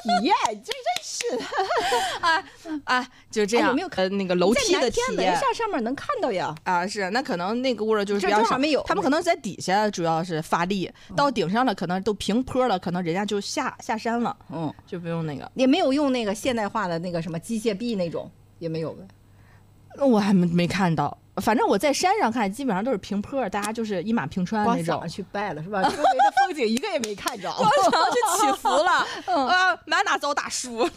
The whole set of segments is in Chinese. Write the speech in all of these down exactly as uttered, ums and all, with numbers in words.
验，这真是啊啊，就这样。 有没有呃那个楼梯的体验？ 在南天门上上面能看到呀。 啊，是，那可能那个屋儿就是比较少， 没有， 他们可能在底下主要是发力，到顶上了可能都平坡了，可能人家就下下山了，嗯，就不用那个， 也没有用那个现代化的那个什么机械臂那种，也没有呗。 我还没没看到。反正我在山上看，基本上都是平坡，大家就是一马平川那种。 光想去拜了是吧？周围的风景一个也没看着， 光想去祈福了，啊，满哪遭大树，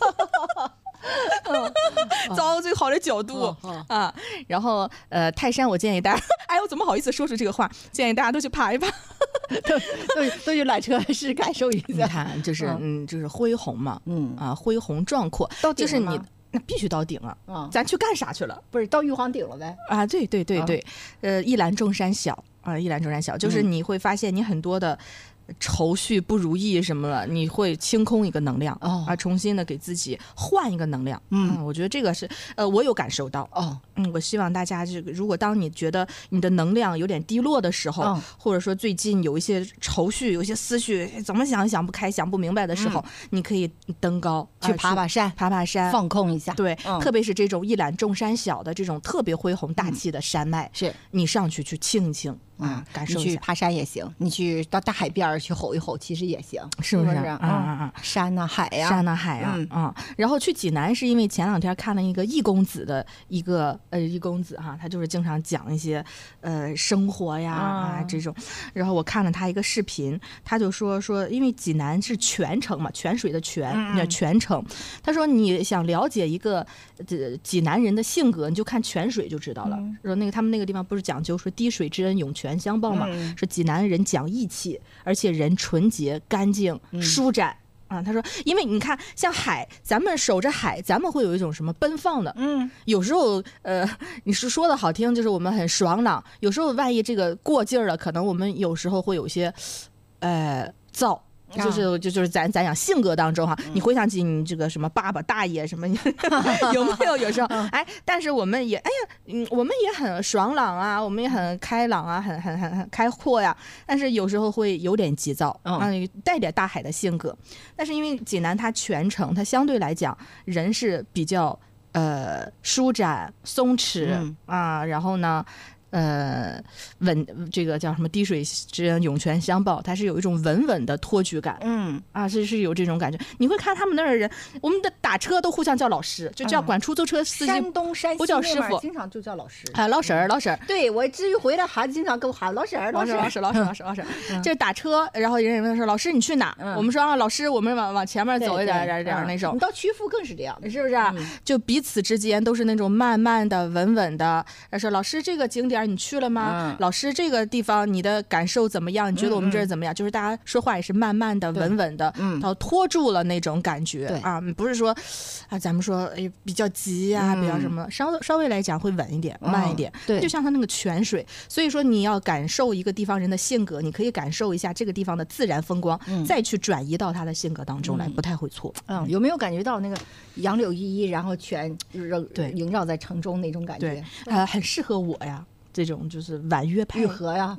遭最好的角度啊。然后呃，泰山我建议大家，哎，我怎么好意思说出这个话？建议大家都去爬一爬， 都都都去缆车是感受一下。 你看，就是嗯，就是恢宏嘛，嗯啊，恢宏壮阔，就是你。那必须到顶啊！嗯，咱去干啥去了？ 不是到玉皇顶了呗？ 啊，对对对对，嗯、呃，一览众山小啊，一览众山小，就是你会发现你很多的愁绪不如意什么的，你会清空一个能量，哦、啊，重新的给自己换一个能量。嗯，嗯我觉得这个是呃，我有感受到。哦，嗯，我希望大家这个，如果当你觉得你的能量有点低落的时候，哦、或者说最近有一些愁绪、有一些思绪，怎么想想不开、想不明白的时候，嗯、你可以登高去爬爬山， 爬爬山， 放空一下。 对，嗯、特别是这种一览众山小的这种特别恢宏大气的山脉，嗯、是你上去去清一清。啊，感受一下。 你去爬山也行，你去到大海边去吼一吼，其实也行， 是不是？ 啊啊啊！山呐、海呀， 山呐、海呀，啊。然后去济南是因为前两天看了一个易公子的一个呃易公子哈，他就是经常讲一些呃生活呀啊这种。然后我看了他一个视频，他就说说，因为济南是泉城嘛，泉水的泉，叫泉城。他说你想了解一个呃济南人的性格，你就看泉水就知道了。说那个他们那个地方不是讲究说滴水之恩涌泉相报嘛，嗯、说济南人讲义气，而且人纯洁、干净、舒展、嗯、啊。他说，因为你看，像海，咱们守着海，咱们会有一种什么奔放的，嗯，有时候呃，你是说的好听，就是我们很爽朗；有时候万一这个过劲儿了，可能我们有时候会有些呃躁。就是就就是咱咱讲性格当中哈，你回想起你这个什么爸爸大爷什么，有没有有时候哎？但是我们也哎呀，嗯，我们也很爽朗啊，我们也很开朗啊，很很很很开阔呀。但是有时候会有点急躁啊，带点大海的性格。但是因为济南它全城，它相对来讲人是比较呃舒展松弛、嗯、啊，然后呢。呃，稳这个叫什么？滴水之恩，涌泉相报，它是有一种稳稳的托举感，嗯啊，是是有这种感觉。你会看他们那儿人，我们的打车都互相叫老师，就叫管出租车司机， 山东山西不叫师傅， 经常就叫老师啊，老婶儿老婶儿。 对我至于回来孩子经常跟我喊老婶儿老婶儿老婶儿老婶儿老婶儿老婶儿，就是打车，然后人家问说老师你去哪？我们说啊老师我们往往前面走一点点点那种。 你到曲阜更是这样， 是不是？就彼此之间都是那种慢慢的、稳稳的。说老师这个景点你去了吗？嗯、老师这个地方你的感受怎么样？你觉得我们这儿怎么样？嗯、就是大家说话也是慢慢的、稳稳的，嗯，然后拖住了那种感觉啊，不是说啊，咱们说哎比较急呀、啊，嗯、比较什么，稍稍微来讲会稳一点、嗯、慢一点。对，就像它那个泉水，所以说你要感受一个地方人的性格，你可以感受一下这个地方的自然风光，嗯、再去转移到他的性格当中来，嗯、不太会错。 嗯，有没有感觉到那个杨柳依依，然后泉对萦绕在城中那种感觉？ 对，呃，很适合我呀。这种就是婉约派， 玉河呀，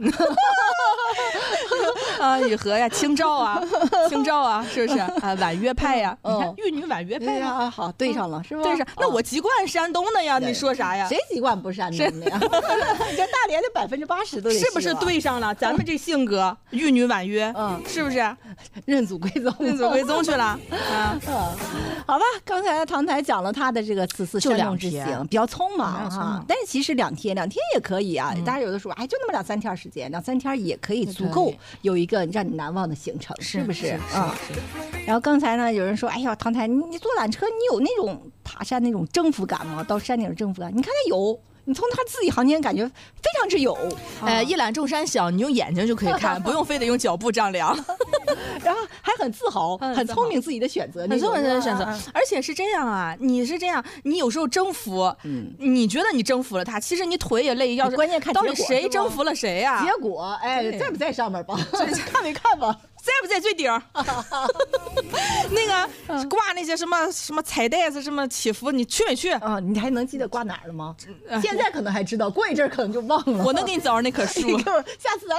啊，玉河呀，清照啊，清照啊，是不是啊？婉约派呀，你看玉女婉约派呀，好对上了，是吧？ 对上。那我籍贯山东的呀，你说啥呀？ 谁籍贯不是山东的呀？你这大连的百分之八十都是不是对上了？咱们这性格，玉女婉约，嗯，是不是？ 认祖归宗， 认祖归宗去了啊！ 好吧，刚才唐台讲了他的这个此次山东之行，比较匆忙哈，但是其实两天，两天也可以啊。大家有的说，哎，就那么两三天时间，两三天也可以足够有一个让你难忘的行程，是不是？啊。然后刚才呢，有人说，哎呀，唐台，你坐缆车，你有那种爬山那种征服感吗？到山顶征服感？你看他有。你从他字里行间感觉非常之有， 呃，一览众山小，你用眼睛就可以看，不用非得用脚步丈量， 然后还很自豪，很聪明自己的选择， 很聪明自己的选择，而且是这样啊，你是这样，你有时候征服，嗯，你觉得你征服了他，其实你腿也累，要是关键看到底谁征服了谁呀？ 结果，哎，在不在上面吧？看没看吧？ 在不在最顶？那个挂那些什么什么彩带子，什么祈福，你去没去啊？你还能记得挂哪儿了吗？现在可能还知道，过一阵可能就忘了。 我能给你找着那棵树， 下次咱。